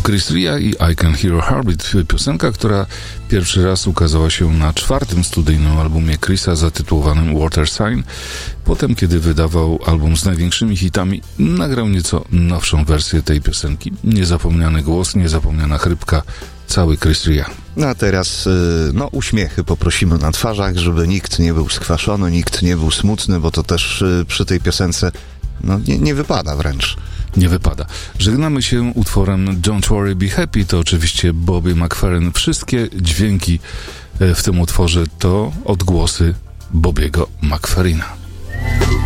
Chris Ria i I Can Hear a Heartbeat, piosenka, która pierwszy raz ukazała się na 4. studyjnym albumie Chrisa zatytułowanym Water Sign. Potem, kiedy wydawał album z największymi hitami, nagrał nieco nowszą wersję tej piosenki. Niezapomniany głos, niezapomniana chrypka, cały Chris Ria. No a teraz uśmiechy poprosimy na twarzach, żeby nikt nie był skwaszony, nikt nie był smutny, bo to też przy tej piosence nie wypada wręcz. Nie wypada. Żegnamy się utworem Don't Worry, Be Happy. To oczywiście Bobby McFerrin. Wszystkie dźwięki w tym utworze to odgłosy Bobbiego McFerrina.